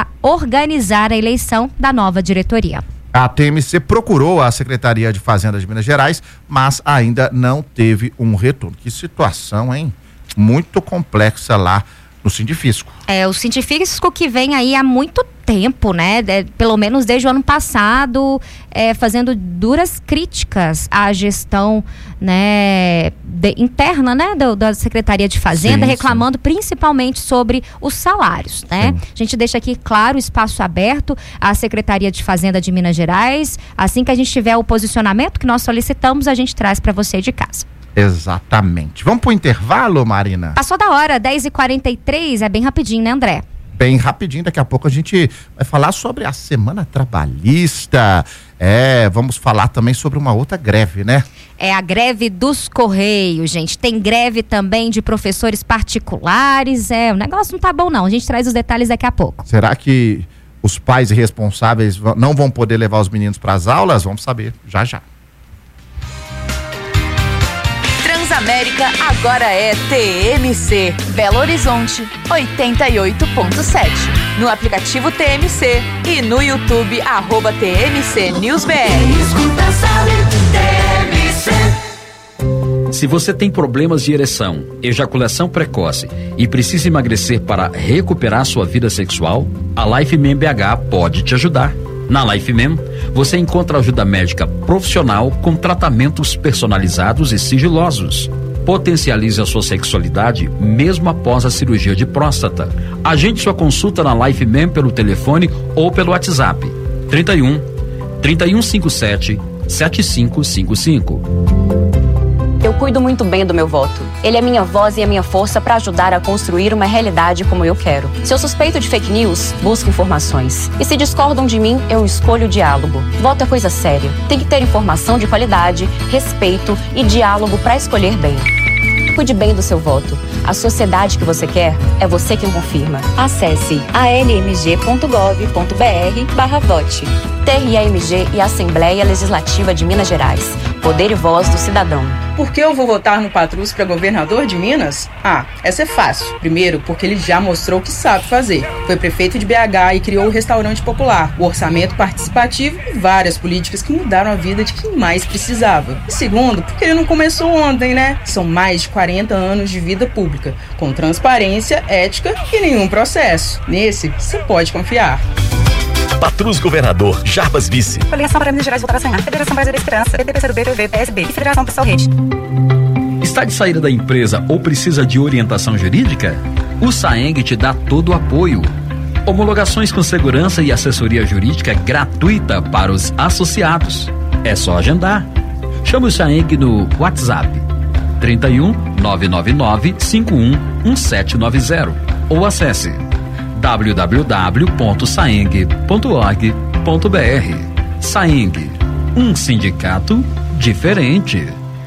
a organizar a eleição da nova diretoria. A TMC procurou a Secretaria de Fazenda de Minas Gerais, mas ainda não teve um retorno. Que situação, hein? Muito complexa lá no Sindifisco. O Sindifisco que vem aí há muito tempo, né? Pelo menos desde o ano passado, fazendo duras críticas à gestão, né, interna, né, da Secretaria de Fazenda, reclamando principalmente sobre os salários, né? A gente deixa aqui claro, espaço aberto à Secretaria de Fazenda de Minas Gerais. Assim que a gente tiver o posicionamento que nós solicitamos, a gente traz para você de casa. Exatamente. Vamos pro intervalo, Marina? Passou da hora, 10h43, é bem rapidinho, né, André? Bem rapidinho, daqui a pouco a gente vai falar sobre a semana trabalhista. Vamos falar também sobre uma outra greve, né? É a greve dos Correios, gente. Tem greve também de professores particulares. O negócio não tá bom, não. A gente traz os detalhes daqui a pouco. Será que os pais responsáveis não vão poder levar os meninos para as aulas? Vamos saber já já. Transamérica agora é TMC. Belo Horizonte 88.7. No aplicativo TMC e no YouTube @TMC News BR. Se você tem problemas de ereção, ejaculação precoce e precisa emagrecer para recuperar sua vida sexual, a LifeMem BH pode te ajudar. Na LifeMem, você encontra ajuda médica profissional com tratamentos personalizados e sigilosos. Potencialize a sua sexualidade mesmo após a cirurgia de próstata. Agende sua consulta na LifeMem pelo telefone ou pelo WhatsApp 3157 7555. Eu cuido muito bem do meu voto. Ele é minha voz e a minha força para ajudar a construir uma realidade como eu quero. Se eu suspeito de fake news, busco informações. E se discordam de mim, eu escolho o diálogo. Voto é coisa séria. Tem que ter informação de qualidade, respeito e diálogo para escolher bem. Cuide bem do seu voto. A sociedade que você quer é você quem confirma. Acesse almg.gov.br/vote. TRAMG e Assembleia Legislativa de Minas Gerais. Poder e voz do cidadão. Por que eu vou votar no Patrus para governador de Minas? Essa é fácil. Primeiro, porque ele já mostrou o que sabe fazer. Foi prefeito de BH e criou o restaurante popular, o orçamento participativo e várias políticas que mudaram a vida de quem mais precisava. E segundo, porque ele não começou ontem, né? São mais de 40 anos de vida pública, com transparência, ética e nenhum processo. Nesse, você pode confiar. Patrus Governador, Jarbas Vice. Coligação para Minas Gerais voltar a sonhar. Federação Brasileira da Esperança. PT, PCdoB, PV, PSB e Federação Pessoal Rede. Está de saída da empresa ou precisa de orientação jurídica? O SAENG te dá todo o apoio. Homologações com segurança e assessoria jurídica gratuita para os associados. É só agendar. Chame o SAENG no WhatsApp 31 999 51 1790 ou acesse www.saeng.org.br. SAENG, um sindicato diferente.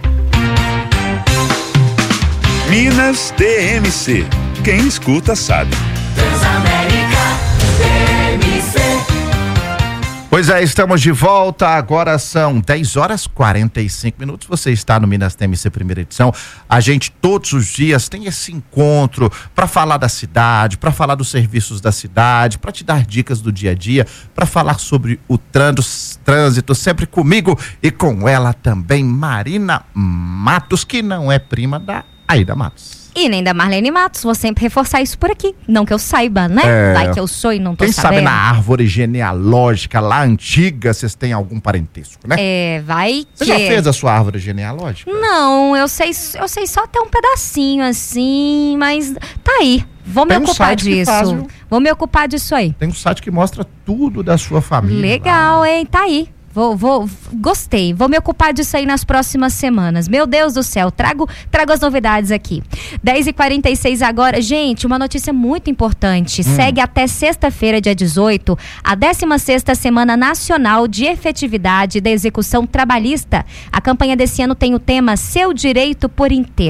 Minas TMC. Quem escuta sabe. Transamérica TMC. Pois é, estamos de volta, agora são 10h45. Você está no Minas TMC primeira edição. A gente todos os dias tem esse encontro para falar da cidade, para falar dos serviços da cidade, para te dar dicas do dia a dia, para falar sobre o trânsito, sempre comigo e com ela também, Marina Matos, que não é prima da Aida Matos. E nem da Marlene Matos, vou sempre reforçar isso por aqui. Não que eu saiba, né? Vai que eu sou e não tô sabendo. Quem sabe na árvore genealógica lá antiga, vocês têm algum parentesco, né? Vai Você já fez a sua árvore genealógica? Não, eu sei só até um pedacinho assim, mas tá aí. Vou me ocupar disso. Vou me ocupar disso aí. Tem um site que mostra tudo da sua família. Legal, hein? Tá aí. Gostei, vou me ocupar disso aí nas próximas semanas. Meu Deus do céu, trago as novidades aqui. 10h46 agora. Gente, uma notícia muito importante. Segue até sexta-feira, dia 18, a 16ª Semana Nacional de Efetividade da Execução Trabalhista. A campanha desse ano tem o tema Seu Direito por Inteiro.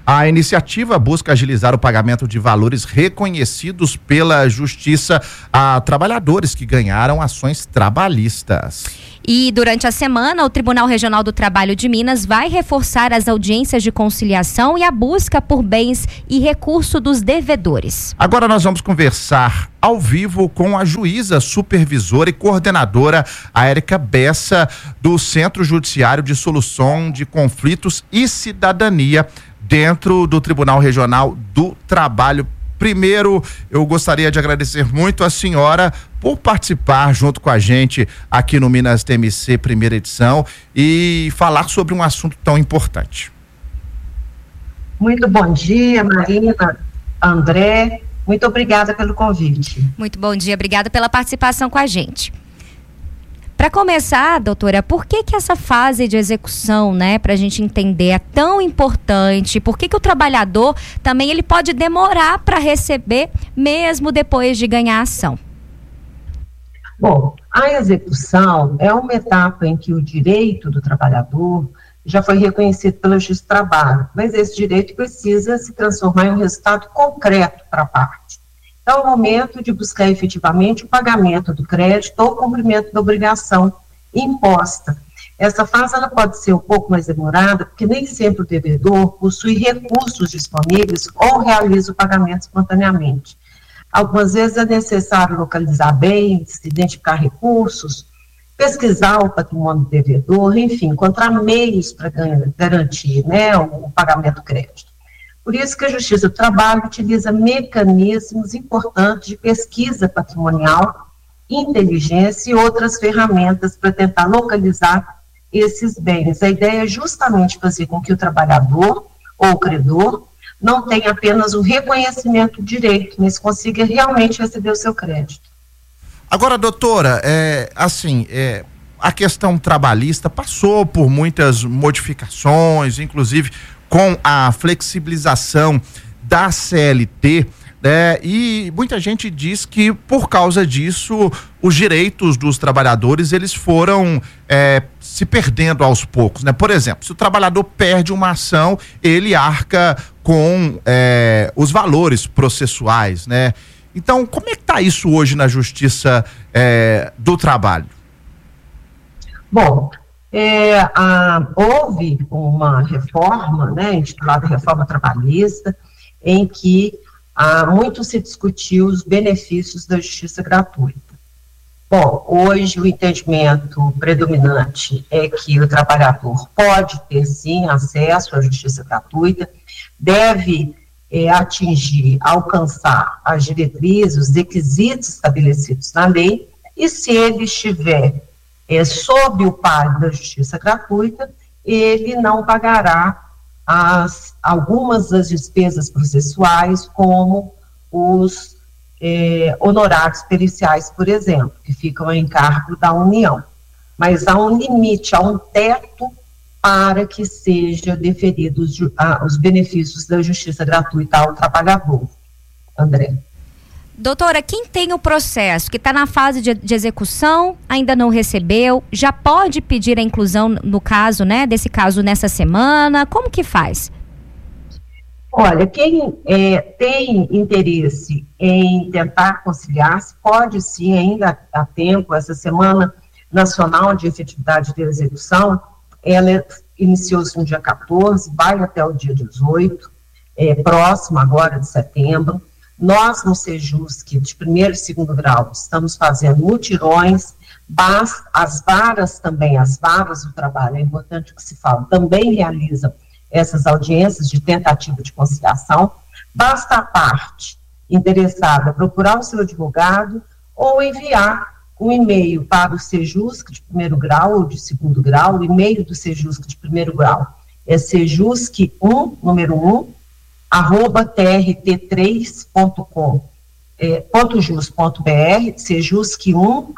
A iniciativa busca agilizar o pagamento de valores reconhecidos pela Justiça a trabalhadores que ganharam ações trabalhistas. E durante a semana, o Tribunal Regional do Trabalho de Minas vai reforçar as audiências de conciliação e a busca por bens e recurso dos devedores. Agora nós vamos conversar ao vivo com a juíza supervisora e coordenadora, a Érica Bessa, do Centro Judiciário de Solução de Conflitos e Cidadania, dentro do Tribunal Regional do Trabalho. Primeiro, eu gostaria de agradecer muito a senhora por participar junto com a gente aqui no Minas TMC primeira edição e falar sobre um assunto tão importante. Muito bom dia, Marina, André, muito obrigada pelo convite. Muito bom dia, obrigada pela participação com a gente. Para começar, doutora, por que essa fase de execução, né, para a gente entender, é tão importante? Por que o trabalhador também ele pode demorar para receber, mesmo depois de ganhar a ação? Bom, a execução é uma etapa em que o direito do trabalhador já foi reconhecido pela Justiça do Trabalho, mas esse direito precisa se transformar em um resultado concreto para a parte. É o momento de buscar efetivamente o pagamento do crédito ou o cumprimento da obrigação imposta. Essa fase ela pode ser um pouco mais demorada, porque nem sempre o devedor possui recursos disponíveis ou realiza o pagamento espontaneamente. Algumas vezes é necessário localizar bens, identificar recursos, pesquisar o patrimônio do devedor, enfim, encontrar meios para garantir, né, o pagamento do crédito. Por isso que a Justiça do Trabalho utiliza mecanismos importantes de pesquisa patrimonial, inteligência e outras ferramentas para tentar localizar esses bens. A ideia é justamente fazer com que o trabalhador ou o credor não tenha apenas o reconhecimento do direito, mas consiga realmente receber o seu crédito. Agora, doutora, a questão trabalhista passou por muitas modificações, inclusive com a flexibilização da CLT, né? E muita gente diz que por causa disso os direitos dos trabalhadores eles foram se perdendo aos poucos, né? Por exemplo, se o trabalhador perde uma ação, ele arca com os valores processuais, né? Então, como é que está isso hoje na Justiça do Trabalho? Bom, houve uma reforma, né, intitulada Reforma Trabalhista, em que muito se discutiu os benefícios da justiça gratuita. Bom, hoje o entendimento predominante é que o trabalhador pode ter, sim, acesso à justiça gratuita, deve alcançar as diretrizes, os requisitos estabelecidos na lei, e se ele estiver sob o par da justiça gratuita, ele não pagará algumas das despesas processuais, como os honorários periciais, por exemplo, que ficam em cargo da União. Mas há um limite, há um teto para que seja deferidos os benefícios da justiça gratuita ao trabalhador. André. Doutora, quem tem o processo, que está na fase de execução, ainda não recebeu, já pode pedir a inclusão no caso, né, desse caso nessa semana? Como que faz? Olha, quem tem interesse em tentar conciliar-se, pode sim, ainda há tempo. Essa Semana Nacional de Efetividade de Execução, ela iniciou-se no dia 14, vai até o dia 18, próximo agora de setembro. Nós, no Sejusc, de primeiro e segundo grau, estamos fazendo mutirões, as varas também, as varas do trabalho, é importante que se fale, também realizam essas audiências de tentativa de conciliação. Basta a parte interessada procurar o seu advogado ou enviar um e-mail para o Sejusc de primeiro grau ou de segundo grau. O e-mail do Sejusc de primeiro grau é sejusc1, número 1, @trt3.com, .jus.br, sejusc1,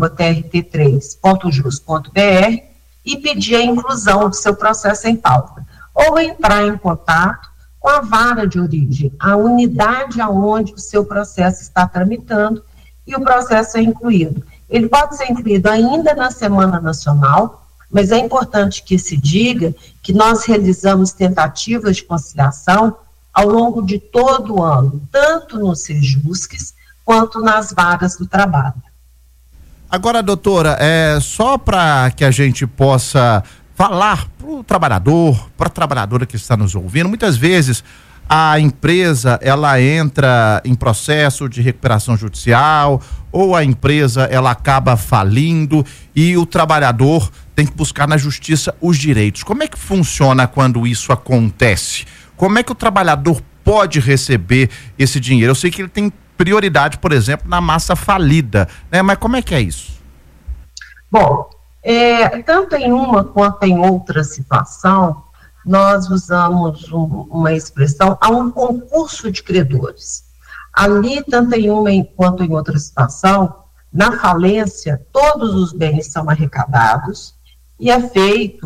@trt3.jus.br, e pedir a inclusão do seu processo em pauta. Ou entrar em contato com a vara de origem, a unidade aonde o seu processo está tramitando, e o processo é incluído. Ele pode ser incluído ainda na Semana Nacional, mas é importante que se diga que nós realizamos tentativas de conciliação ao longo de todo o ano, tanto nos Sejusques quanto nas varas do trabalho. Agora, doutora, só para que a gente possa falar para o trabalhador, para a trabalhadora que está nos ouvindo, muitas vezes a empresa, ela entra em processo de recuperação judicial, ou a empresa, ela acaba falindo e o trabalhador tem que buscar na justiça os direitos. Como é que funciona quando isso acontece? Como é que o trabalhador pode receber esse dinheiro? Eu sei que ele tem prioridade, por exemplo, na massa falida, né? Mas como é que é isso? Bom, tanto em uma quanto em outra situação, nós usamos uma expressão, há um concurso de credores. Ali, tanto em uma quanto em outra situação, na falência, todos os bens são arrecadados e é feito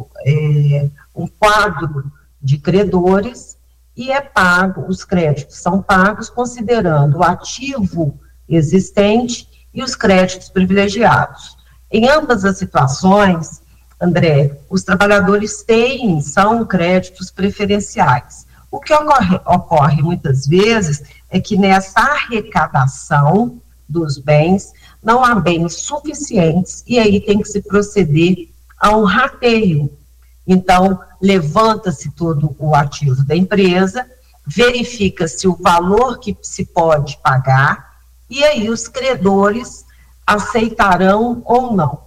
um quadro de credores e é pago, os créditos são pagos considerando o ativo existente e os créditos privilegiados. Em ambas as situações, André, os trabalhadores são créditos preferenciais. O que ocorre muitas vezes é que nessa arrecadação dos bens não há bens suficientes e aí tem que se proceder a um rateio. Então, levanta-se todo o ativo da empresa, verifica-se o valor que se pode pagar e aí os credores aceitarão ou não.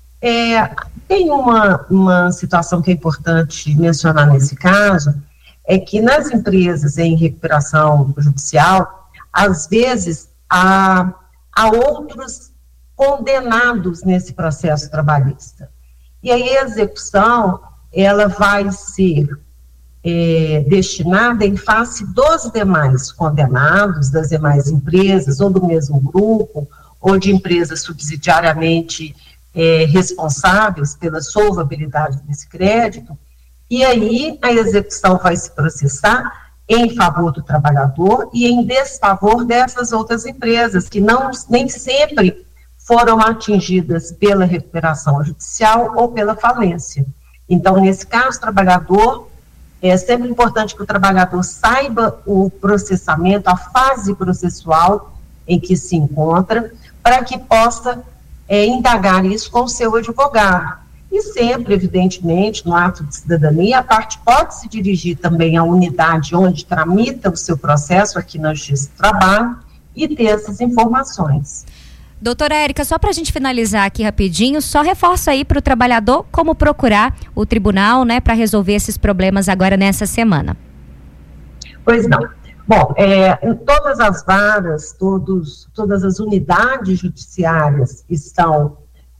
Tem uma situação que é importante mencionar nesse caso, é que nas empresas em recuperação judicial, às vezes há outros condenados nesse processo trabalhista. E aí a execução, ela vai ser destinada em face dos demais condenados, das demais empresas, ou do mesmo grupo, ou de empresas subsidiariamente responsáveis pela solvabilidade desse crédito, e aí a execução vai se processar em favor do trabalhador e em desfavor dessas outras empresas, que nem sempre foram atingidas pela recuperação judicial ou pela falência. Então, nesse caso, o trabalhador, é sempre importante que o trabalhador saiba o processamento, a fase processual em que se encontra, para que possa indagar isso com o seu advogado. E sempre, evidentemente, no ato de cidadania, a parte pode se dirigir também à unidade onde tramita o seu processo aqui na Justiça do Trabalho e ter essas informações. Doutora Érica, só para a gente finalizar aqui rapidinho, só reforça aí para o trabalhador como procurar o tribunal, né, para resolver esses problemas agora nessa semana. Pois não. Bom, em todas as varas, todas as unidades judiciárias estão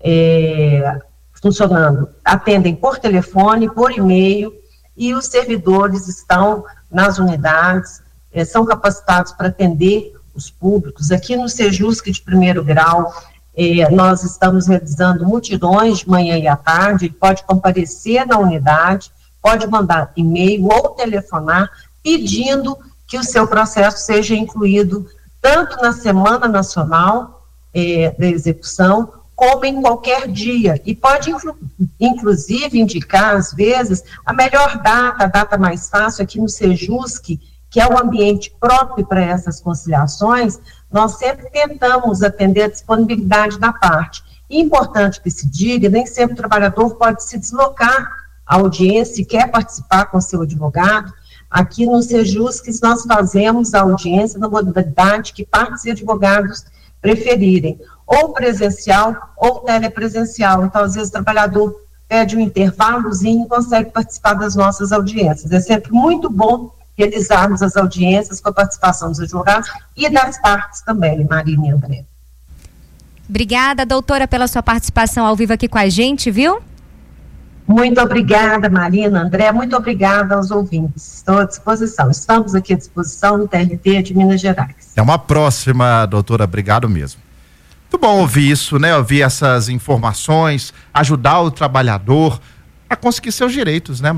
funcionando, atendem por telefone, por e-mail, e os servidores estão nas unidades, são capacitados para atender os públicos. Aqui no Sejusque de primeiro grau, nós estamos realizando multidões de manhã e à tarde, ele pode comparecer na unidade, pode mandar e-mail ou telefonar, pedindo que o seu processo seja incluído tanto na Semana Nacional da Execução, como em qualquer dia, e pode inclusive indicar, às vezes, a melhor data, a data mais fácil. Aqui no Sejusque, que é o ambiente próprio para essas conciliações, nós sempre tentamos atender a disponibilidade da parte. E importante que se diga, nem sempre o trabalhador pode se deslocar à audiência e quer participar com seu advogado. Aqui no Sejusque, nós fazemos a audiência na modalidade que partes e advogados preferirem, ou presencial ou telepresencial. Então, às vezes, o trabalhador pede um intervalozinho e consegue participar das nossas audiências. É sempre muito bom realizarmos as audiências com a participação dos advogados e das partes também, Marina e André. Obrigada, doutora, pela sua participação ao vivo aqui com a gente, viu? Muito obrigada, Marina, André, muito obrigada aos ouvintes. Estou à disposição. Estamos aqui à disposição no TRT de Minas Gerais. É uma próxima, doutora. Obrigado mesmo. Muito bom ouvir isso, né? Ouvir essas informações, ajudar o trabalhador a conseguir seus direitos, né, Maria?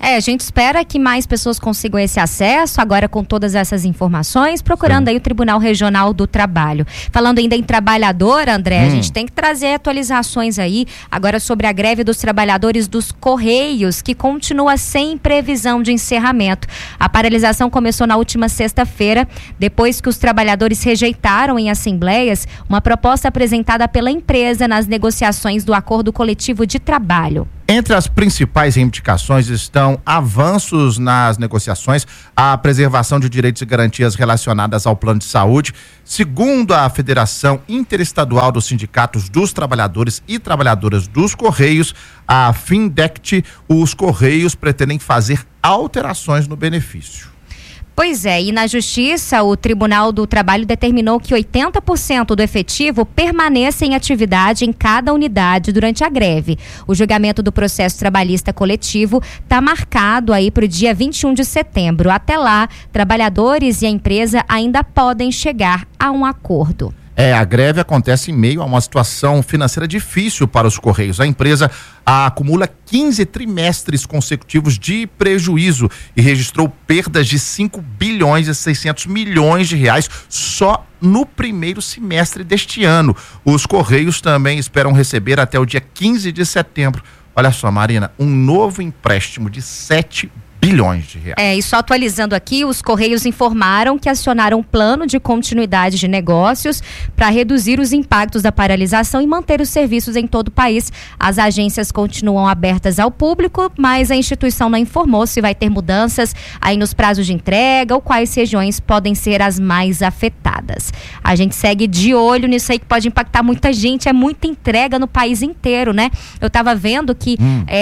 A gente espera que mais pessoas consigam esse acesso, agora com todas essas informações, procurando aí o Tribunal Regional do Trabalho. Falando ainda em trabalhador, André, a gente tem que trazer atualizações aí, agora sobre a greve dos trabalhadores dos Correios, que continua sem previsão de encerramento. A paralisação começou na última sexta-feira, depois que os trabalhadores rejeitaram em assembleias uma proposta apresentada pela empresa nas negociações do Acordo Coletivo de Trabalho. Entre as principais reivindicações estão avanços nas negociações, a preservação de direitos e garantias relacionadas ao plano de saúde. Segundo a Federação Interestadual dos Sindicatos dos Trabalhadores e Trabalhadoras dos Correios, a Findect, os Correios pretendem fazer alterações no benefício. Pois é, e na Justiça, o Tribunal do Trabalho determinou que 80% do efetivo permaneça em atividade em cada unidade durante a greve. O julgamento do processo trabalhista coletivo está marcado aí para o dia 21 de setembro. Até lá, trabalhadores e a empresa ainda podem chegar a um acordo. A greve acontece em meio a uma situação financeira difícil para os Correios. A empresa acumula 15 trimestres consecutivos de prejuízo e registrou perdas de 5 bilhões e 600 milhões de reais só no primeiro semestre deste ano. Os Correios também esperam receber até o dia 15 de setembro. Olha só, Marina, um novo empréstimo de 7 bilhões de reais. E só atualizando aqui, os Correios informaram que acionaram um plano de continuidade de negócios para reduzir os impactos da paralisação e manter os serviços em todo o país. As agências continuam abertas ao público, mas a instituição não informou se vai ter mudanças aí nos prazos de entrega ou quais regiões podem ser as mais afetadas. A gente segue de olho nisso aí que pode impactar muita gente, é muita entrega no país inteiro, né? Eu estava vendo que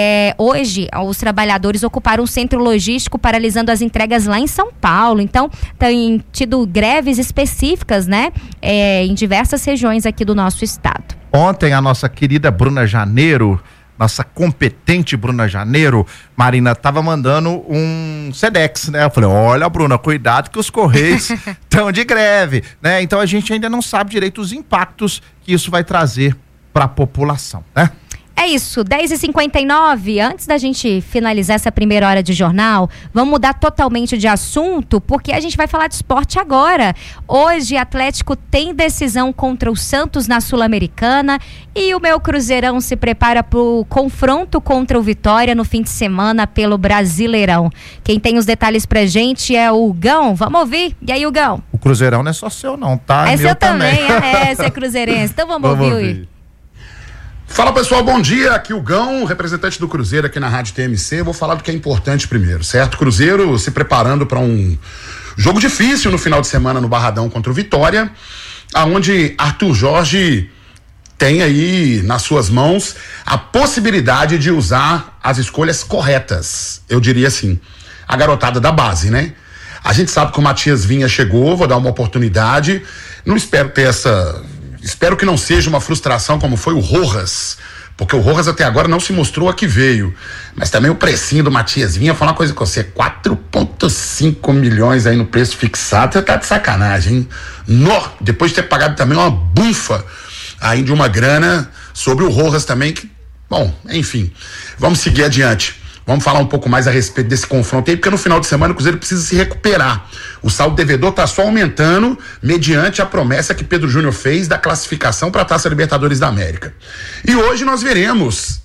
hoje os trabalhadores ocuparam o centro logístico paralisando as entregas lá em São Paulo. Então, tem tido greves específicas, né? Em diversas regiões aqui do nosso estado. Ontem, a nossa querida Bruna Janeiro, nossa competente Bruna Janeiro, Marina, estava mandando um Sedex, né? Eu falei, olha, Bruna, cuidado que os Correios estão de greve, né? Então, a gente ainda não sabe direito os impactos que isso vai trazer para a população, né? É isso, 10h59, antes da gente finalizar essa primeira hora de jornal, vamos mudar totalmente de assunto, porque a gente vai falar de esporte agora. Hoje, Atlético tem decisão contra o Santos na Sul-Americana e o meu Cruzeirão se prepara para o confronto contra o Vitória no fim de semana pelo Brasileirão. Quem tem os detalhes pra gente é o Gão. Vamos ouvir? E aí, Gão? O Cruzeirão não é só seu não, tá? É seu também, você é cruzeirense. Então vamos ouvir. Fala pessoal, bom dia, aqui o Gão, representante do Cruzeiro aqui na Rádio TMC. Vou falar do que é importante primeiro, certo? Cruzeiro se preparando para um jogo difícil no final de semana no Barradão contra o Vitória, aonde Arthur Jorge tem aí nas suas mãos a possibilidade de usar as escolhas corretas, eu diria assim, a garotada da base, né? A gente sabe que o Matias Vinha chegou, vou dar uma oportunidade, não espero ter espero que não seja uma frustração como foi o Rojas, porque o Rojas até agora não se mostrou a que veio. Mas também o precinho do Matias Vinha, falar uma coisa com você, 4,5 milhões aí no preço fixado, você tá de sacanagem, hein? Depois de ter pagado também uma bufa aí de uma grana sobre o Rojas também, que, bom, enfim, vamos seguir adiante. Vamos falar um pouco mais a respeito desse confronto aí, porque no final de semana o Cruzeiro precisa se recuperar. O saldo devedor está só aumentando mediante a promessa que Pedro Júnior fez da classificação para a Taça Libertadores da América. E hoje nós veremos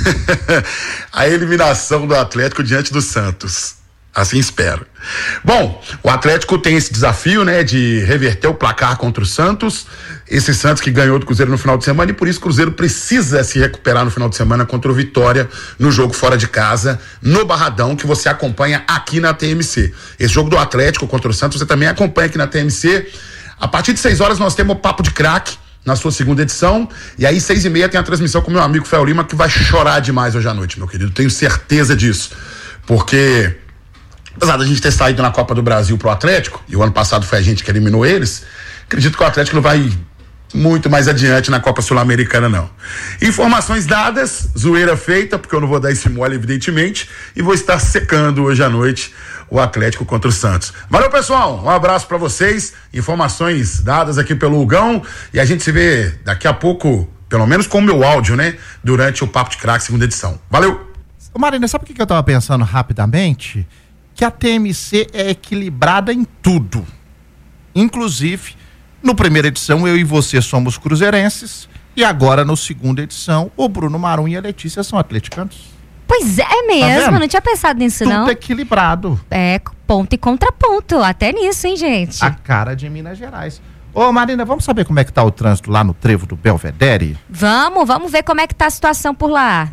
a eliminação do Atlético diante do Santos. Assim espero. Bom, o Atlético tem esse desafio, né, de reverter o placar contra o Santos. Esse Santos que ganhou do Cruzeiro no final de semana, e por isso o Cruzeiro precisa se recuperar no final de semana contra o Vitória no jogo fora de casa, no Barradão, que você acompanha aqui na TMC. Esse jogo do Atlético contra o Santos você também acompanha aqui na TMC. A partir de 6 horas nós temos o Papo de Craque na sua segunda edição, e aí 6h30 tem a transmissão com meu amigo Fel Lima, que vai chorar demais hoje à noite, meu querido, tenho certeza disso, porque apesar da gente ter saído na Copa do Brasil pro Atlético, e o ano passado foi a gente que eliminou eles, acredito que o Atlético não vai muito mais adiante na Copa Sul-Americana, não. Informações dadas, zoeira feita, porque eu não vou dar esse mole, evidentemente, e vou estar secando hoje à noite o Atlético contra o Santos. Valeu, pessoal, um abraço pra vocês, informações dadas aqui pelo Hugão, e a gente se vê daqui a pouco, pelo menos com o meu áudio, né, durante o Papo de Craque, segunda edição. Valeu! Marina, sabe o que eu tava pensando rapidamente? Que a TMC é equilibrada em tudo. Inclusive, no primeira edição, eu e você somos cruzeirenses. E agora, no segunda edição, o Bruno Marum e a Letícia são atleticanos. Pois é mesmo, não tinha pensado nisso, não. Tudo equilibrado. É, ponto e contraponto, até nisso, hein, gente? A cara de Minas Gerais. Ô, Marina, vamos saber como é que tá o trânsito lá no trevo do Belvedere? Vamos ver como é que tá a situação por lá.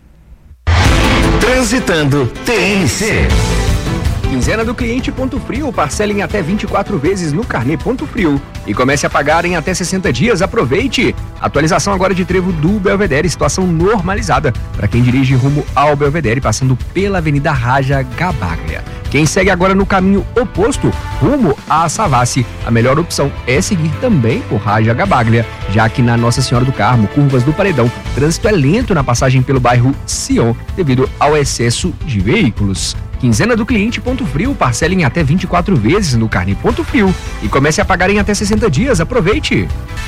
Transitando TMC. Quinzena do cliente Ponto Frio, parcela em até 24 vezes no carnê Ponto Frio e comece a pagar em até 60 dias, aproveite! Atualização agora de trevo do Belvedere, situação normalizada para quem dirige rumo ao Belvedere, passando pela Avenida Raja Gabaglia. Quem segue agora no caminho oposto, rumo a Savassi, a melhor opção é seguir também por Raja Gabaglia, já que na Nossa Senhora do Carmo, curvas do Paredão, trânsito é lento na passagem pelo bairro Sion, devido ao excesso de veículos. Quinzena do cliente Ponto Frio, parcela em até 24 vezes no carnê Ponto Frio e comece a pagar em até 60 dias, aproveite!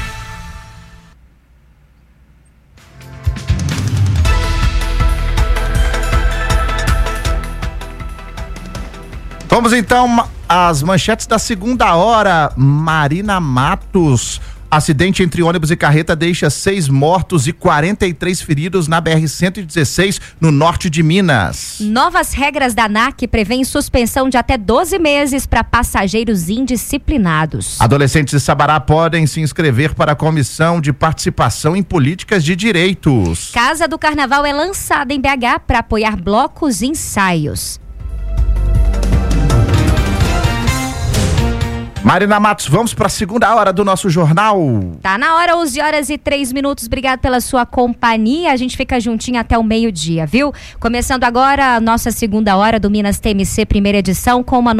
Vamos então às manchetes da segunda hora. Marina Matos. Acidente entre ônibus e carreta deixa 6 mortos e 43 feridos na BR-116, no norte de Minas. Novas regras da ANAC prevêem suspensão de até 12 meses para passageiros indisciplinados. Adolescentes de Sabará podem se inscrever para a Comissão de Participação em Políticas de Direitos. Casa do Carnaval é lançada em BH para apoiar blocos e ensaios. Marina Matos, vamos para a segunda hora do nosso jornal. Tá na hora, 11h03. Obrigado pela sua companhia. A gente fica juntinho até o meio-dia, viu? Começando agora a nossa segunda hora do Minas TMC, primeira edição, com uma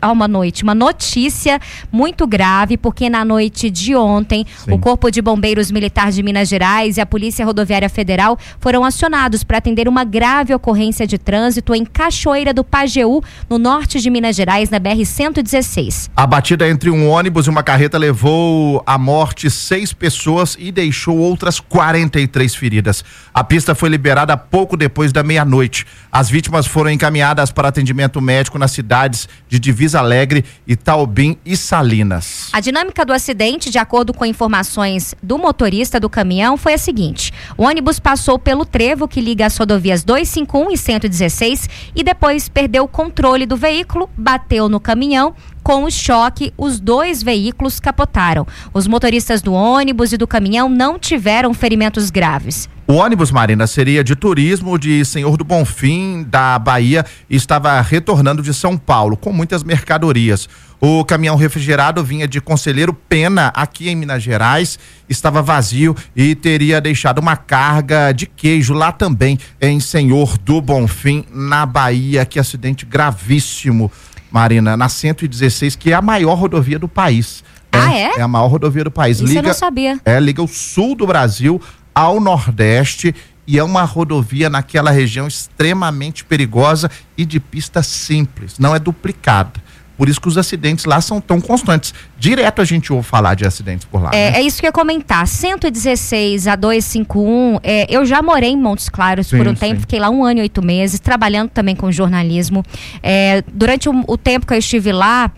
notícia muito grave, porque na noite de ontem, sim, o Corpo de Bombeiros Militar de Minas Gerais e a Polícia Rodoviária Federal foram acionados para atender uma grave ocorrência de trânsito em Cachoeira do Pajeú, no norte de Minas Gerais, na BR-116. A batida entre um ônibus e uma carreta levou à morte 6 pessoas e deixou outras 43 feridas. A pista foi liberada pouco depois da meia-noite. As vítimas foram encaminhadas para atendimento médico nas cidades de Divisa Alegre, Itaobim e Salinas. A dinâmica do acidente, de acordo com informações do motorista do caminhão, foi a seguinte: o ônibus passou pelo trevo que liga as rodovias 251 e 116 e depois perdeu o controle do veículo, bateu no caminhão. Com o choque, os 2 veículos capotaram. Os motoristas do ônibus e do caminhão não tiveram ferimentos graves. O ônibus, Marina, seria de turismo de Senhor do Bonfim, da Bahia, e estava retornando de São Paulo, com muitas mercadorias. O caminhão refrigerado vinha de Conselheiro Pena, aqui em Minas Gerais, estava vazio e teria deixado uma carga de queijo lá também, em Senhor do Bonfim, na Bahia. Que acidente gravíssimo, Marina, na 116, que é a maior rodovia do país. Ah, é? É a maior rodovia do país. Isso eu não sabia. Liga o sul do Brasil ao Nordeste e é uma rodovia naquela região extremamente perigosa e de pista simples, não é duplicada. Por isso que os acidentes lá são tão constantes. Direto a gente ouve falar de acidentes por lá. É isso que eu ia comentar. 116 a 251, eu já morei em Montes Claros por um tempo, fiquei lá 1 ano e 8 meses, trabalhando também com jornalismo. Durante o tempo que eu estive lá,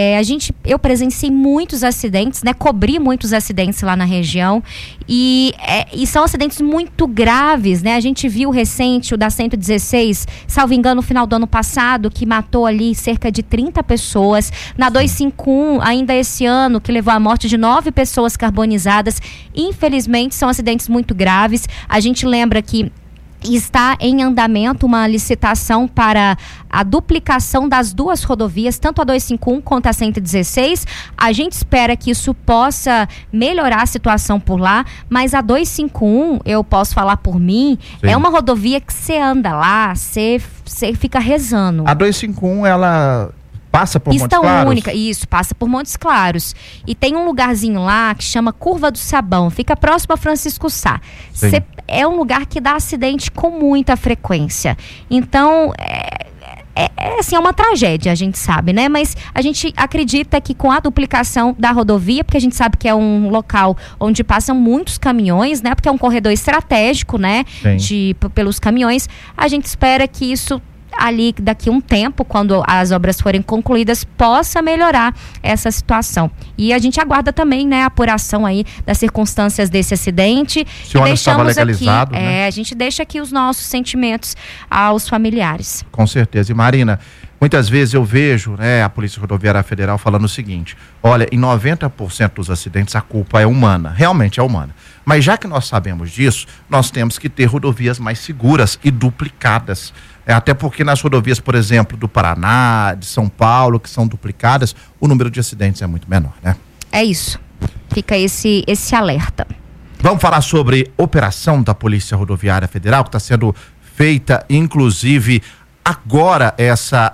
eu presenciei muitos acidentes, né? Cobri muitos acidentes lá na região e são acidentes muito graves, né? A gente viu recente o da 116, salvo engano, no final do ano passado, que matou ali cerca de 30 pessoas. Na 251, ainda esse ano, que levou à morte de 9 pessoas carbonizadas. Infelizmente, são acidentes muito graves. A gente lembra que está em andamento uma licitação para a duplicação das 2 rodovias, tanto a 251 quanto a 116. A gente espera que isso possa melhorar a situação por lá, mas a 251, eu posso falar por mim, é uma rodovia que você anda lá, você fica rezando. A 251, ela passa por Montes Claros? Pista única, isso, passa por Montes Claros. E tem um lugarzinho lá que chama Curva do Sabão, fica próximo a Francisco Sá. É um lugar que dá acidente com muita frequência. Então, assim, é uma tragédia, a gente sabe, né? Mas a gente acredita que com a duplicação da rodovia, porque a gente sabe que é um local onde passam muitos caminhões, né? Porque é um corredor estratégico, né? Pelos caminhões, a gente espera que isso ali daqui um tempo, quando as obras forem concluídas, possa melhorar essa situação. E a gente aguarda também, né, a apuração aí das circunstâncias desse acidente. Se o ônibus estava legalizado, aqui, né? a gente deixa aqui os nossos sentimentos aos familiares. Com certeza. E Marina, muitas vezes eu vejo, né, a Polícia Rodoviária Federal falando o seguinte: olha, em 90% dos acidentes a culpa é humana, realmente é humana. Mas já que nós sabemos disso, nós temos que ter rodovias mais seguras e duplicadas. Até porque nas rodovias, por exemplo, do Paraná, de São Paulo, que são duplicadas, o número de acidentes é muito menor, né? É isso. Fica esse alerta. Vamos falar sobre operação da Polícia Rodoviária Federal, que está sendo feita, inclusive, agora essa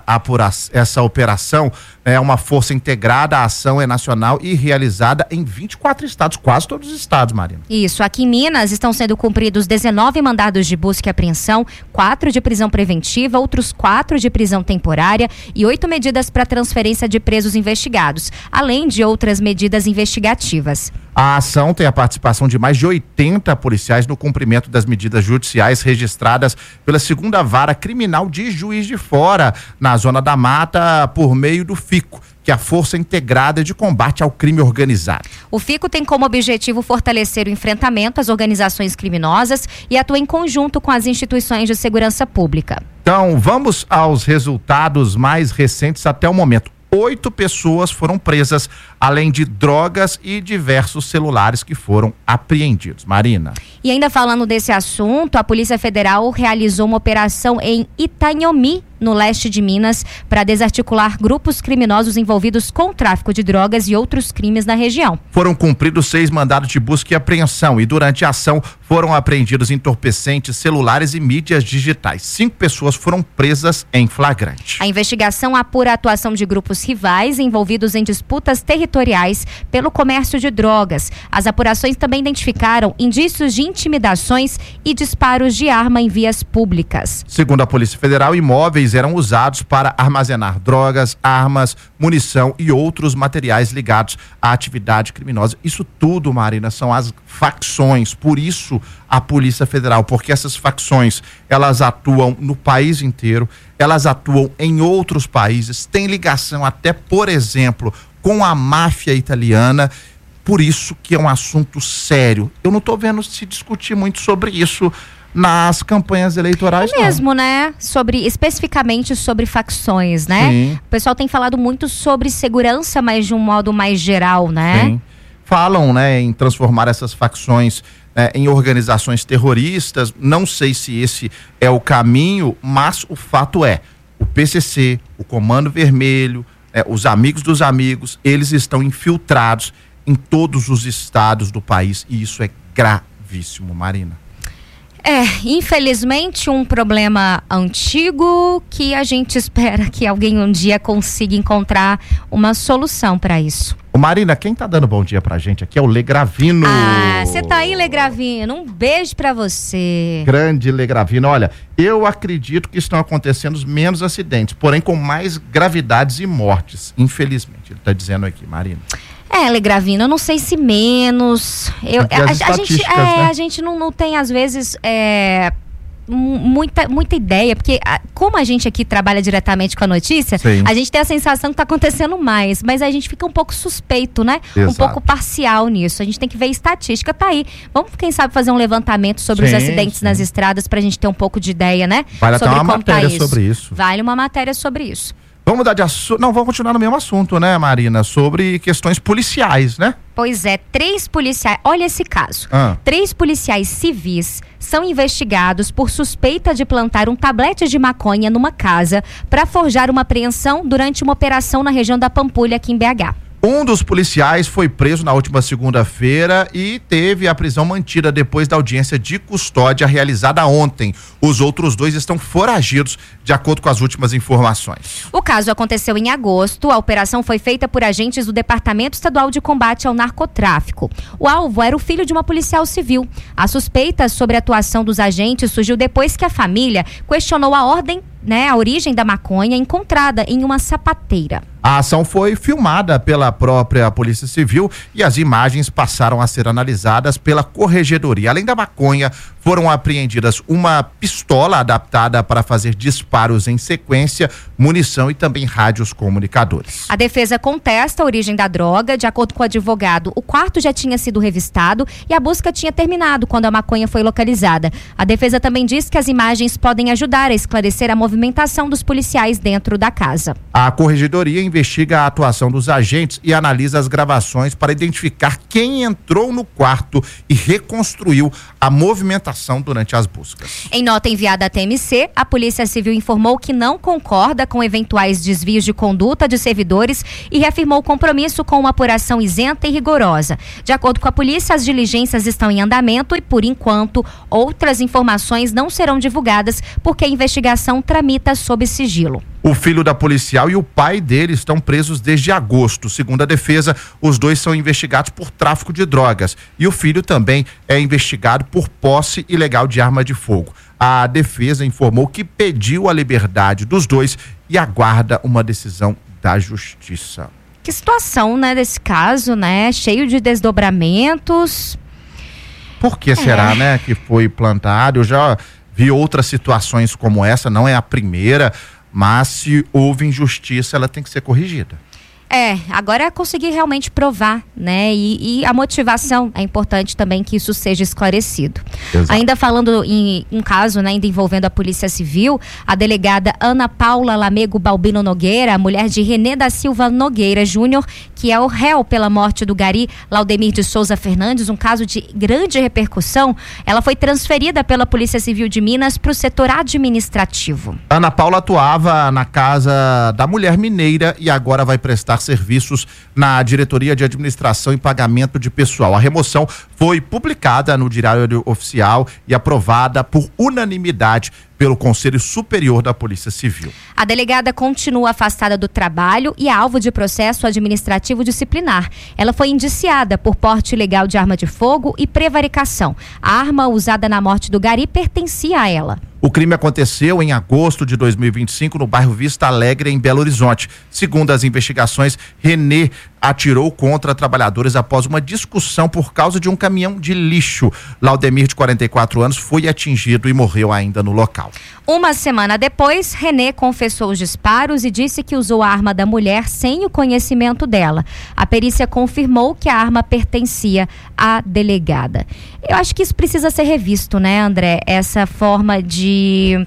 operação é uma força integrada, a ação é nacional e realizada em 24 estados, quase todos os estados, Marina. Isso, aqui em Minas estão sendo cumpridos 19 mandados de busca e apreensão, 4 de prisão preventiva, outros 4 de prisão temporária e 8 medidas para transferência de presos investigados, além de outras medidas investigativas. A ação tem a participação de mais de 80 policiais no cumprimento das medidas judiciais registradas pela 2ª Vara Criminal de Juiz de Fora, na Zona da Mata, por meio do FICO, que é a Força Integrada de Combate ao Crime Organizado. O FICO tem como objetivo fortalecer o enfrentamento às organizações criminosas e atua em conjunto com as instituições de segurança pública. Então, vamos aos resultados mais recentes até o momento. 8 pessoas foram presas, além de drogas e diversos celulares que foram apreendidos. Marina. E ainda falando desse assunto, a Polícia Federal realizou uma operação em Itanhomi, no leste de Minas, para desarticular grupos criminosos envolvidos com tráfico de drogas e outros crimes na região. Foram cumpridos 6 mandados de busca e apreensão e durante a ação foram apreendidos entorpecentes, celulares e mídias digitais. 5 pessoas foram presas em flagrante. A investigação apura a atuação de grupos rivais envolvidos em disputas territoriais pelo comércio de drogas. As apurações também identificaram indícios de intimidações e disparos de arma em vias públicas. Segundo a Polícia Federal, imóveis eram usados para armazenar drogas, armas, munição e outros materiais ligados à atividade criminosa. Isso tudo, Marina, são as facções. Por isso a Polícia Federal, porque essas facções, elas atuam no país inteiro, elas atuam em outros países, têm ligação até, por exemplo, com a máfia italiana. Por isso que é um assunto sério. Eu não estou vendo se discutir muito sobre isso nas campanhas eleitorais. É mesmo, né? Especificamente sobre facções, né? Sim. O pessoal tem falado muito sobre segurança, mas de um modo mais geral, né? Sim. Falam, né, em transformar essas facções em organizações terroristas. Não sei se esse é o caminho, mas o fato é, o PCC, o Comando Vermelho, os amigos dos amigos, eles estão infiltrados em todos os estados do país e isso é gravíssimo, Marina. Infelizmente um problema antigo que a gente espera que alguém um dia consiga encontrar uma solução para isso. Marina, quem tá dando bom dia pra gente aqui é o Legravino. Você tá aí, Legravino, um beijo pra você. Grande Legravino, olha, eu acredito que estão acontecendo menos acidentes, porém com mais gravidades e mortes, infelizmente, ele tá dizendo aqui, Marina. Legravino, eu não sei se menos. A gente não tem, às vezes, muita ideia, porque como a gente aqui trabalha diretamente com a notícia, sim, a gente tem a sensação que está acontecendo mais, mas a gente fica um pouco suspeito, né? Exato. Um pouco parcial nisso. A gente tem que ver estatística, tá aí. Vamos, quem sabe, fazer um levantamento sobre os acidentes nas estradas pra gente ter um pouco de ideia, né? Vale até uma matéria sobre isso. Vale uma matéria sobre isso. Vamos mudar de assunto? Não, vamos continuar no mesmo assunto, né, Marina? Sobre questões policiais, né? Pois é, 3 policiais, olha esse caso. 3 policiais civis são investigados por suspeita de plantar um tablete de maconha numa casa para forjar uma apreensão durante uma operação na região da Pampulha, aqui em BH. Um dos policiais foi preso na última segunda-feira e teve a prisão mantida depois da audiência de custódia realizada ontem. Os outros 2 estão foragidos, de acordo com as últimas informações. O caso aconteceu em agosto. A operação foi feita por agentes do Departamento Estadual de Combate ao Narcotráfico. O alvo era o filho de uma policial civil. A suspeita sobre a atuação dos agentes surgiu depois que a família questionou a ordem a origem da maconha encontrada em uma sapateira. A ação foi filmada pela própria Polícia Civil e as imagens passaram a ser analisadas pela Corregedoria. Além da maconha, foram apreendidas uma pistola adaptada para fazer disparos em sequência, munição e também rádios comunicadores. A defesa contesta a origem da droga. De acordo com o advogado, o quarto já tinha sido revistado e a busca tinha terminado quando a maconha foi localizada. A defesa também diz que as imagens podem ajudar a esclarecer a movimentação dos policiais dentro da casa. A Corregedoria investiga a atuação dos agentes e analisa as gravações para identificar quem entrou no quarto e reconstruiu a movimentação durante as buscas. Em nota enviada à TMC, a Polícia Civil informou que não concorda com eventuais desvios de conduta de servidores e reafirmou o compromisso com uma apuração isenta e rigorosa. De acordo com a polícia, as diligências estão em andamento e, por enquanto, outras informações não serão divulgadas porque a investigação tramita sob sigilo. O filho da policial e o pai dele estão presos desde agosto. Segundo a defesa, os dois são investigados por tráfico de drogas e o filho também é investigado por posse ilegal de arma de fogo. A defesa informou que pediu a liberdade dos dois e aguarda uma decisão da justiça. Que situação, né, desse caso, né? Cheio de desdobramentos. Por que será, né, que foi plantado? Eu já vi outras situações como essa, não é a primeira. Mas se houve injustiça, ela tem que ser corrigida. Agora é conseguir realmente provar, né? E a motivação, é importante também que isso seja esclarecido. Exato. Ainda falando em um caso, né, ainda envolvendo a Polícia Civil, a delegada Ana Paula Lamego Balbino Nogueira, a mulher de René da Silva Nogueira Júnior, que é o réu pela morte do gari Laudemir de Souza Fernandes, um caso de grande repercussão, ela foi transferida pela Polícia Civil de Minas para o setor administrativo. Ana Paula atuava na Casa da Mulher Mineira e agora vai prestar serviços na Diretoria de Administração e Pagamento de Pessoal. A remoção foi publicada no Diário Oficial e aprovada por unanimidade pelo Conselho Superior da Polícia Civil. A delegada continua afastada do trabalho e é alvo de processo administrativo disciplinar. Ela foi indiciada por porte ilegal de arma de fogo e prevaricação. A arma usada na morte do gari pertencia a ela. O crime aconteceu em agosto de 2025 no bairro Vista Alegre, em Belo Horizonte. Segundo as investigações, René atirou contra trabalhadores após uma discussão por causa de um caminhão de lixo. Laudemir, de 44 anos, foi atingido e morreu ainda no local. Uma semana depois, René confessou os disparos e disse que usou a arma da mulher sem o conhecimento dela. A perícia confirmou que a arma pertencia à delegada. Eu acho que isso precisa ser revisto, né, André? Essa forma de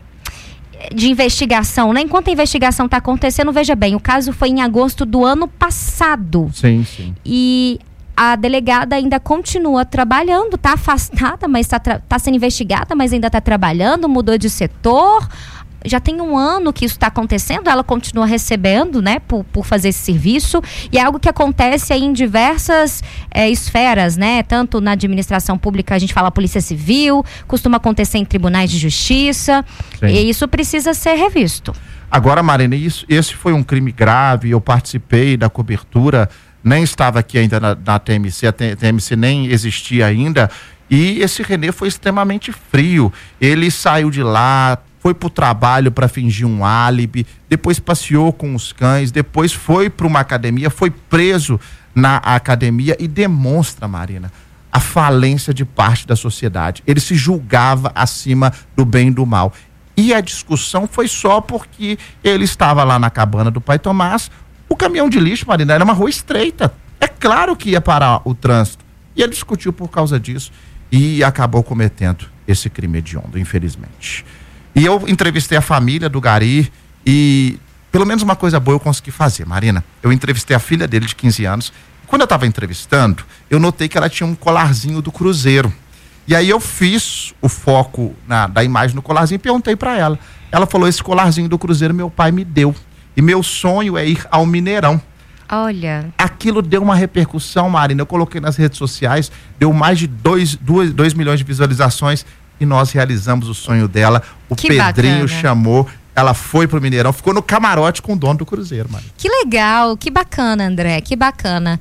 investigação, né? Enquanto a investigação está acontecendo, veja bem, o caso foi em agosto do ano passado. Sim, sim. E a delegada ainda continua trabalhando, está afastada, mas está sendo investigada, mas ainda está trabalhando, mudou de setor. Já tem um ano que isso está acontecendo, ela continua recebendo, né, por fazer esse serviço, e é algo que acontece aí em diversas esferas, né, tanto na administração pública, a gente fala Polícia Civil, costuma acontecer em tribunais de justiça. Sim. E isso precisa ser revisto. Agora, Marina, esse foi um crime grave, eu participei da cobertura, nem estava aqui ainda na TMC, a TMC nem existia ainda, e esse René foi extremamente frio, ele saiu de lá, foi pro trabalho para fingir um álibi, depois passeou com os cães, depois foi para uma academia, foi preso na academia e demonstra, Marina, a falência de parte da sociedade. Ele se julgava acima do bem e do mal. E a discussão foi só porque ele estava lá na cabana do pai Tomás. O caminhão de lixo, Marina, era uma rua estreita. É claro que ia parar o trânsito. E ele discutiu por causa disso e acabou cometendo esse crime hediondo, infelizmente. E eu entrevistei a família do gari e pelo menos uma coisa boa eu consegui fazer, Marina. Eu entrevistei a filha dele de 15 anos. Quando eu estava entrevistando, eu notei que ela tinha um colarzinho do Cruzeiro. E aí eu fiz o foco da imagem no colarzinho e perguntei para ela. Ela falou, esse colarzinho do Cruzeiro meu pai me deu. E meu sonho é ir ao Mineirão. Olha. Aquilo deu uma repercussão, Marina. Eu coloquei nas redes sociais, deu mais de 2 milhões de visualizações. E nós realizamos o sonho dela. O que Pedrinho bacana. Chamou, ela foi pro Mineirão, ficou no camarote com o dono do Cruzeiro, mano. Que legal, que bacana, André, que bacana.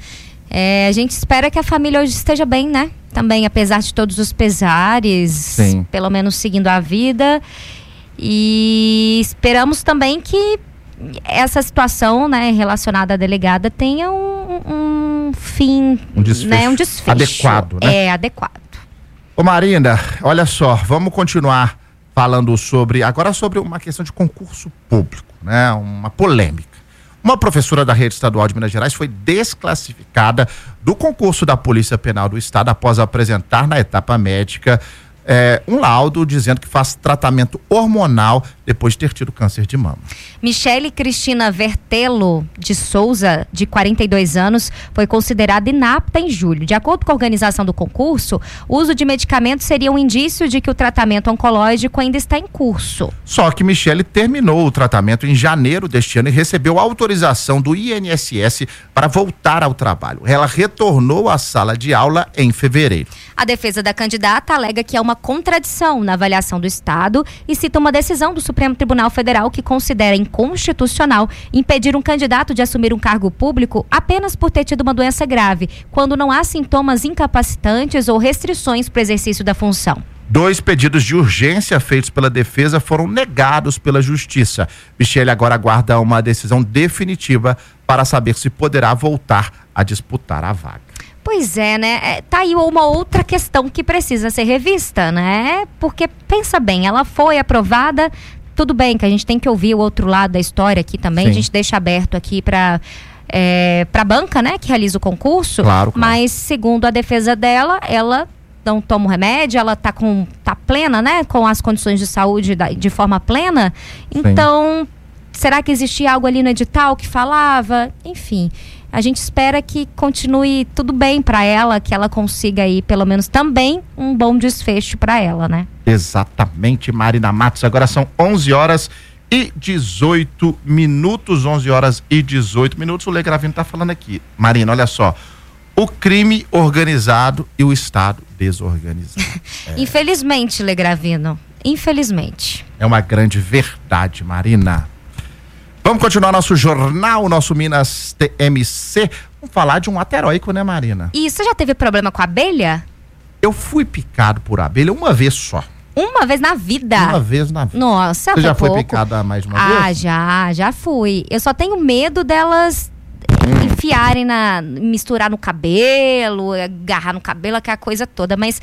A gente espera que a família hoje esteja bem, né? Também, apesar de todos os pesares, sim, pelo menos seguindo a vida. E esperamos também que essa situação, né, relacionada à delegada tenha um fim, um desfecho, né, um desfecho adequado, né? Adequado. Ô Marina, olha só, vamos continuar falando sobre uma questão de concurso público, né? Uma polêmica. Uma professora da rede estadual de Minas Gerais foi desclassificada do concurso da Polícia Penal do Estado após apresentar na etapa médica um laudo dizendo que faz tratamento hormonal depois de ter tido câncer de mama. Michele Cristina Vertelo de Souza, de 42 anos, foi considerada inapta em julho. De acordo com a organização do concurso, o uso de medicamentos seria um indício de que o tratamento oncológico ainda está em curso. Só que Michele terminou o tratamento em janeiro deste ano e recebeu autorização do INSS para voltar ao trabalho. Ela retornou à sala de aula em fevereiro. A defesa da candidata alega que há uma contradição na avaliação do Estado e cita uma decisão do Supremo Tribunal Federal que considera inconstitucional impedir um candidato de assumir um cargo público apenas por ter tido uma doença grave, quando não há sintomas incapacitantes ou restrições para o exercício da função. 2 pedidos de urgência feitos pela defesa foram negados pela Justiça. Michele agora aguarda uma decisão definitiva para saber se poderá voltar a disputar a vaga. Pois é, né? Tá aí uma outra questão que precisa ser revista, né? Porque, pensa bem, ela foi aprovada, tudo bem que a gente tem que ouvir o outro lado da história aqui também, sim. A gente deixa aberto aqui para a banca, né, que realiza o concurso, claro. Mas segundo a defesa dela, ela não toma o remédio, ela tá plena, né, com as condições de saúde de forma plena, então, será que existia algo ali no edital que falava? Enfim, a gente espera que continue tudo bem para ela, que ela consiga aí, pelo menos também, um bom desfecho para ela, né? Exatamente, Marina Matos. Agora são 11 horas e 18 minutos, 11 horas e 18 minutos. O Lê Gravino tá falando aqui. Marina, olha só. O crime organizado e o Estado desorganizado. Infelizmente, Lê Gravino. Infelizmente. É uma grande verdade, Marina. Vamos continuar nosso jornal, nosso Minas TMC. Vamos falar de um ato heróico, né, Marina? E você já teve problema com abelha? Eu fui picado por abelha uma vez só. Uma vez na vida? Uma vez na vida. Nossa, você já foi picada mais de uma vez? Já fui. Eu só tenho medo delas enfiarem misturar no cabelo, agarrar no cabelo, aquela coisa toda, mas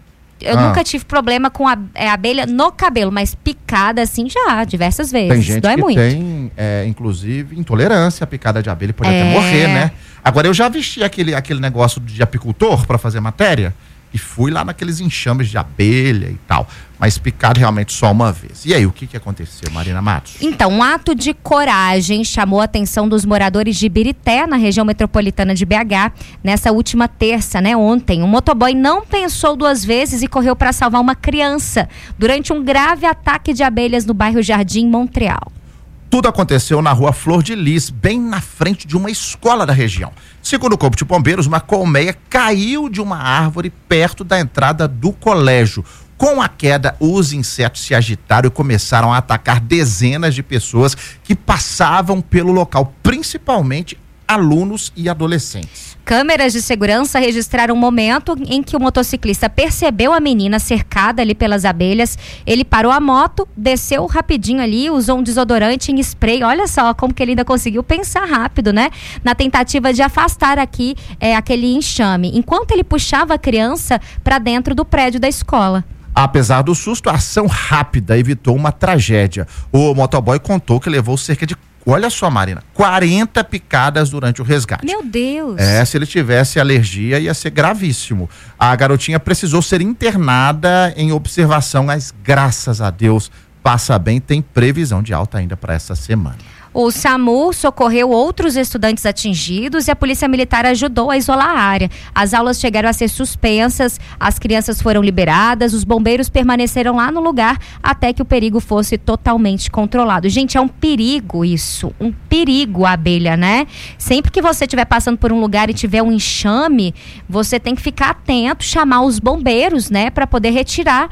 eu nunca tive problema com abelha no cabelo, mas picada assim já, diversas vezes. Tem gente Dói que muito. tem, inclusive, intolerância à picada de abelha, pode até morrer, né? Agora, eu já vesti aquele negócio de apicultor para fazer matéria e fui lá naqueles enxames de abelha e tal, mas picado realmente só uma vez. E aí, o que aconteceu, Marina Matos? Então, um ato de coragem chamou a atenção dos moradores de Ibirité, na região metropolitana de BH, nessa última terça, né, ontem. Um motoboy não pensou 2 vezes e correu para salvar uma criança durante um grave ataque de abelhas no bairro Jardim, Montreal. Tudo aconteceu na rua Flor de Lis, bem na frente de uma escola da região. Segundo o Corpo de Bombeiros, uma colmeia caiu de uma árvore perto da entrada do colégio. Com a queda, os insetos se agitaram e começaram a atacar dezenas de pessoas que passavam pelo local, principalmente alunos e adolescentes. Câmeras de segurança registraram um momento em que o motociclista percebeu a menina cercada ali pelas abelhas. Ele parou a moto, desceu rapidinho ali, usou um desodorante em spray. Olha só como que ele ainda conseguiu pensar rápido, né? Na tentativa de afastar aqui aquele enxame, enquanto ele puxava a criança para dentro do prédio da escola. Apesar do susto, a ação rápida evitou uma tragédia. O motoboy contou que levou cerca de, olha só, Marina, 40 picadas durante o resgate. Meu Deus! Se ele tivesse alergia, ia ser gravíssimo. A garotinha precisou ser internada em observação, mas graças a Deus, passa bem, tem previsão de alta ainda para essa semana. O SAMU socorreu outros estudantes atingidos e a Polícia Militar ajudou a isolar a área. As aulas chegaram a ser suspensas, as crianças foram liberadas, os bombeiros permaneceram lá no lugar até que o perigo fosse totalmente controlado. Gente, é um perigo isso, um perigo a abelha, né? Sempre que você estiver passando por um lugar e tiver um enxame, você tem que ficar atento, chamar os bombeiros, né? Para poder retirar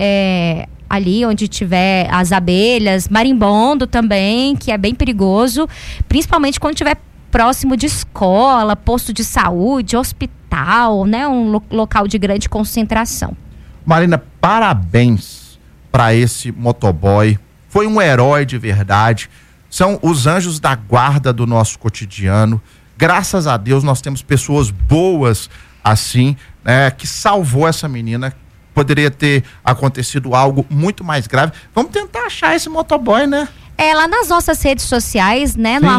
ali onde tiver as abelhas, marimbondo também, que é bem perigoso, principalmente quando estiver próximo de escola, posto de saúde, hospital, né? Um local de grande concentração. Marina, parabéns para esse motoboy foi um herói de verdade. São os anjos da guarda do nosso cotidiano. Graças a Deus nós temos pessoas boas assim, né, que salvou essa menina. Poderia ter acontecido algo muito mais grave. Vamos tentar achar esse motoboy, né? Lá nas nossas redes sociais, né? No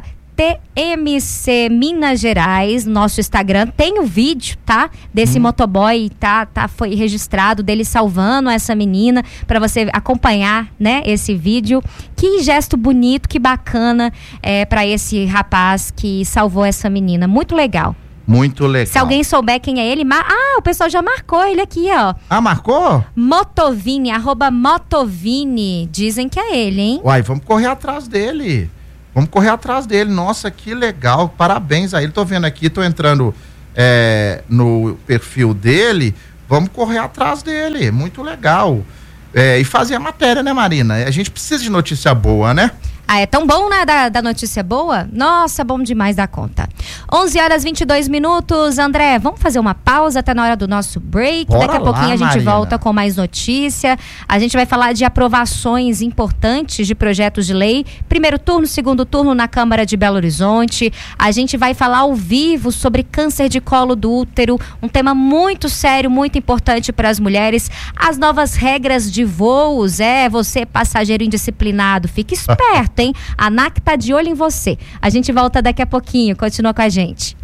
@TMC Minas Gerais, nosso Instagram, tem o vídeo, tá? Desse motoboy, foi registrado dele salvando essa menina, para você acompanhar, né? Esse vídeo. Que gesto bonito, que bacana para esse rapaz que salvou essa menina. Muito legal. Muito legal. Se alguém souber quem é ele, o pessoal já marcou ele aqui, ó. Marcou? Motovini, @Motovini. Dizem que é ele, hein? Uai, vamos correr atrás dele. Nossa, que legal. Parabéns a ele. Tô vendo aqui, tô entrando no perfil dele. Vamos correr atrás dele. Muito legal. E fazer a matéria, né, Marina? A gente precisa de notícia boa, né? É tão bom, né, da notícia boa? Nossa, bom demais da conta. 11h22. André, vamos fazer uma pausa, tá na hora do nosso break. Bora. Daqui a pouquinho a gente Marina volta com mais notícia. A gente vai falar de aprovações importantes de projetos de lei. Primeiro turno, segundo turno na Câmara de Belo Horizonte. A gente vai falar ao vivo sobre câncer de colo do útero, um tema muito sério, muito importante para as mulheres. As novas regras de voos, você passageiro indisciplinado, fique esperto, hein? A ANAC tá de olho em você. A gente volta daqui a pouquinho. Continua com a gente.